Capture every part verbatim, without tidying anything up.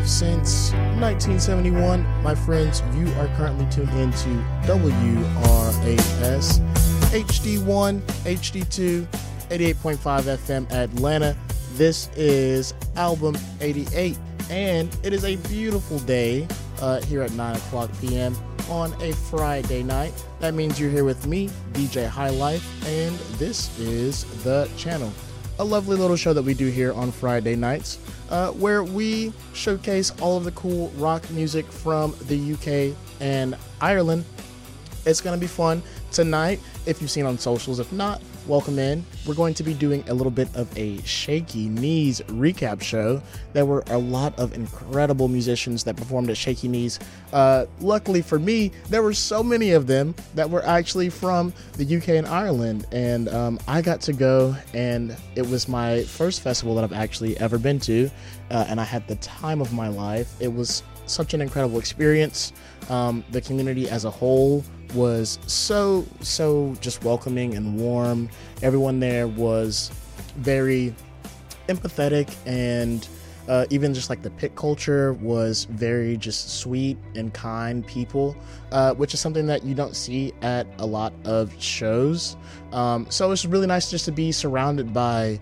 live since nineteen seventy-one. My friends, you are currently tuned into W R A S H D one, H D two, eighty-eight point five F M Atlanta. This is album eighty-eight, and it is a beautiful day uh, here at nine o'clock p.m. on a Friday night. That means you're here with me, D J High Life, and this is The Channel, a lovely little show that we do here on Friday nights, uh, where we showcase all of the cool rock music from the U K and Ireland. It's going to be fun tonight, if you've seen on socials. If not, welcome in. We're going to be doing a little bit of a Shaky Knees recap show. There were a lot of incredible musicians that performed at Shaky Knees. Uh, luckily for me, there were so many of them that were actually from the U K and Ireland, and um, I got to go, and it was my first festival that I've actually ever been to, uh, and I had the time of my life. It was such an incredible experience. Um, the community as a whole was so, so just welcoming and warm. Everyone there was very empathetic, and uh, even just like the pit culture was very just sweet and kind people, uh, which is something that you don't see at a lot of shows. Um, so it's really nice just to be surrounded by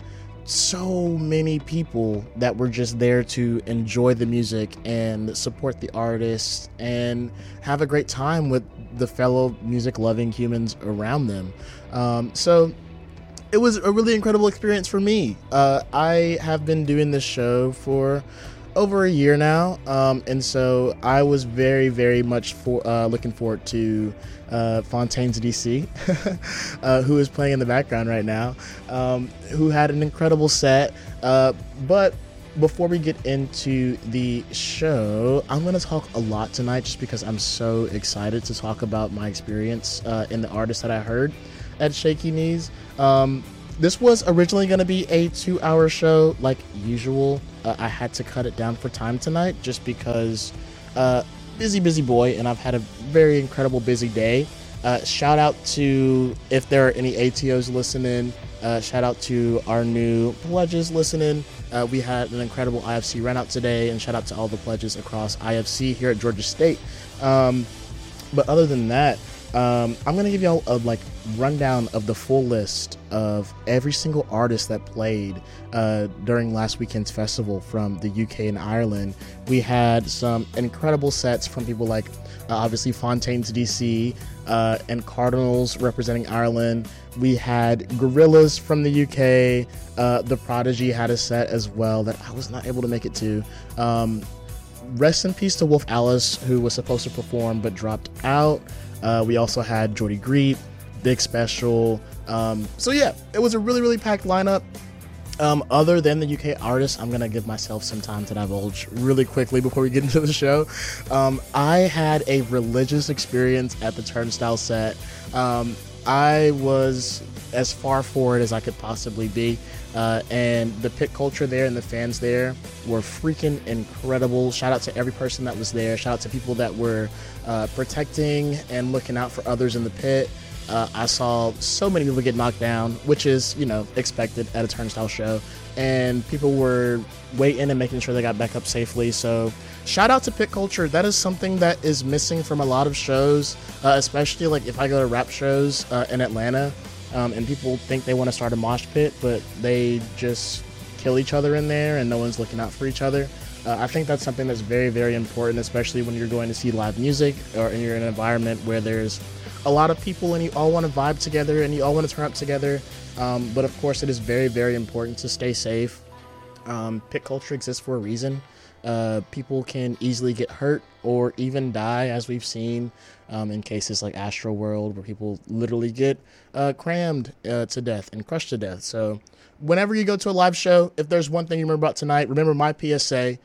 so many people that were just there to enjoy the music and support the artists and have a great time with the fellow music loving humans around them. Um, so it was a really incredible experience for me. Uh, I have been doing this show for over a year now, um, and so I was very, very much for uh, looking forward to uh, Fontaines D C, uh, who is playing in the background right now, um, who had an incredible set. Uh, but before we get into the show, I'm going to talk a lot tonight just because I'm so excited to talk about my experience uh, and the artists that I heard at Shaky Knees. Um, this was originally going to be a two-hour show like usual. Uh, I had to cut it down for time tonight just because uh, busy, busy boy, and I've had a very incredible busy day. Uh, shout out to, if there are any A T Os listening, uh, shout out to our new pledges listening. Uh, we had an incredible I F C run out today, and shout out to all the pledges across I F C here at Georgia State. Um, but other than that, um, I'm going to give y'all a like rundown of the full list of every single artist that played uh, during last weekend's festival from the U K and Ireland. We had some incredible sets from people like uh, obviously Fontaines D C uh, and Cardinals representing Ireland. We had Gorillaz from the U K. Uh, the Prodigy had a set as well that I was not able to make it to. Um, rest in peace to Wolf Alice, who was supposed to perform but dropped out. Uh, we also had Jordy Greep, Big Special. Um, so yeah, it was a really, really packed lineup. Um, other than the U K artists, I'm going to give myself some time to divulge really quickly before we get into the show. Um, I had a religious experience at the Turnstile set. Um, I was as far forward as I could possibly be. Uh, and the pit culture there and the fans there were freaking incredible. Shout out to every person that was there. Shout out to people that were uh, protecting and looking out for others in the pit. Uh, I saw so many people get knocked down, which is, you know, expected at a Turnstile show. And people were waiting and making sure they got back up safely. So shout out to pit culture. That is something that is missing from a lot of shows, uh, especially like if I go to rap shows uh, in Atlanta. Um, and people think they want to start a mosh pit, but they just kill each other in there and no one's looking out for each other. Uh, I think that's something that's very, very important, especially when you're going to see live music or you're in an environment where there's a lot of people and you all want to vibe together and you all want to turn up together. Um, but of course, it is very, very important to stay safe. Um, pit culture exists for a reason. Uh, people can easily get hurt or even die, as we've seen um, in cases like Astroworld, where people literally get uh, crammed uh, to death and crushed to death. So whenever you go to a live show, if there's one thing you remember about tonight, remember my P S A.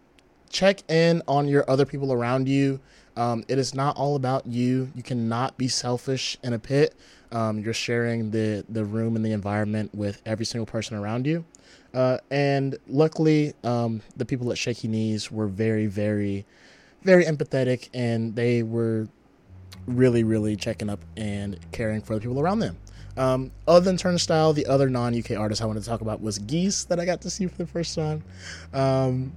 Check in on your other people around you. Um, it is not all about you. You cannot be selfish in a pit. Um, you're sharing the, the room and the environment with every single person around you. Uh, and luckily, um, the people at Shaky Knees were very, very, very empathetic, and they were really, really checking up and caring for the people around them. Um, other than Turnstile, the other non-U K artist I wanted to talk about was Geese, that I got to see for the first time. Um,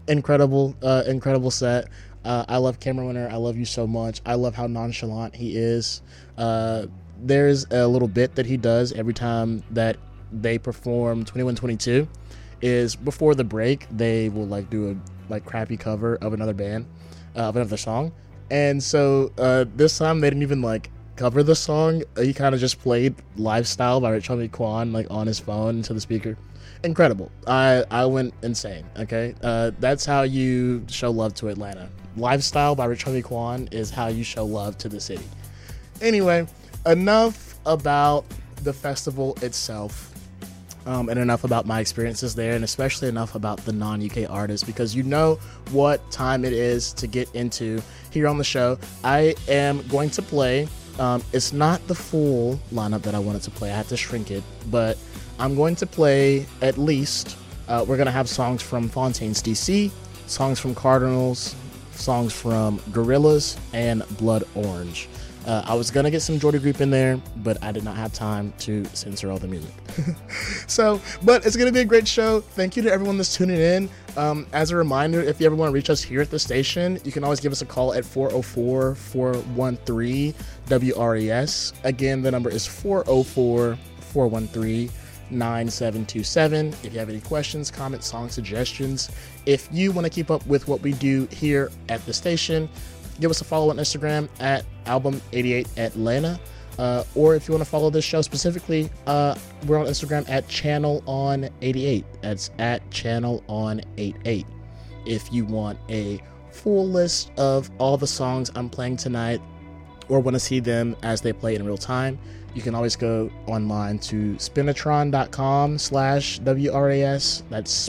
incredible, uh, incredible set. Uh, I love Cameron Winter. I love you so much. I love how nonchalant he is. Uh, there's a little bit that he does every time that they perform twenty-one twenty-two. Is before the break they will like do a like crappy cover of another band, uh, of another song, and so uh, this time they didn't even like cover the song. He kind of just played "Lifestyle" by Rich Homie Quan like on his phone into the speaker. Incredible. I I went insane. Okay, uh, that's how you show love to Atlanta. "Lifestyle" by Rich Homie Quan is how you show love to the city. Anyway, enough about the festival itself. Um, and enough about my experiences there, and especially enough about the non-U K artists, because you know what time it is to get into here on the show. I am going to play, um, it's not the full lineup that I wanted to play, I had to shrink it, but I'm going to play at least, uh, we're going to have songs from Fontaines D C, songs from Cardinals, songs from Gorillaz, and Blood Orange. Uh, I was going to get some Jordy Group in there, but I did not have time to censor all the music. So, but it's going to be a great show. Thank you to everyone that's tuning in. Um, as a reminder, if you ever want to reach us here at the station, you can always give us a call at four oh four, four one three, W R A S. Again, the number is four oh four, four one three, nine seven two seven. If you have any questions, comments, song suggestions, if you want to keep up with what we do here at the station, give us a follow on Instagram at album eighty-eight Atlanta. Uh, or if you want to follow this show specifically, uh, we're on Instagram at channel on eighty-eight. That's at channel on eighty-eight. If you want a full list of all the songs I'm playing tonight, or want to see them as they play in real time, you can always go online to spinatron.com slash WRAS. That's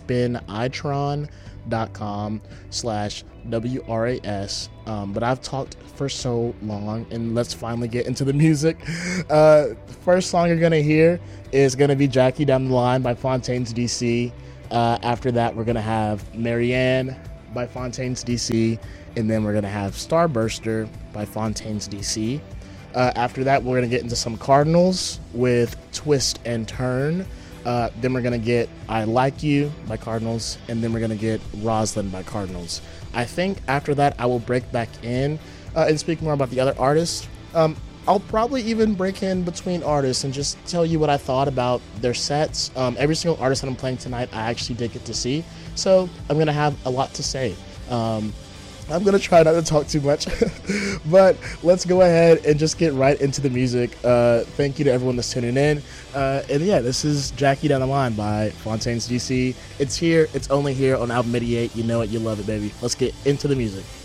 spinitron.com slash WRAS. Um, but I've talked for so long, and let's finally get into the music. Uh, first song you're going to hear is going to be Jackie Down the Line by Fontaines D C. Uh, after that, we're going to have Marianne by Fontaines D C, and then we're going to have Starburster by Fontaines D C. Uh, after that, we're going to get into some Cardinals with Twist and Turn. Uh, then we're going to get I Like You by Cardinals, and then we're going to get Roslyn by Cardinals. I think after that, I will break back in uh, and speak more about the other artists. Um, I'll probably even break in between artists and just tell you what I thought about their sets. Um, every single artist that I'm playing tonight, I actually did get to see, so I'm going to have a lot to say. Um, I'm going to try not to talk too much, but let's go ahead and just get right into the music. Uh, thank you to everyone that's tuning in. Uh, and yeah, this is Jackie Down the Line by Fontaines D C. It's here. It's only here on Album eighty-eight. You know it. You love it, baby. Let's get into the music.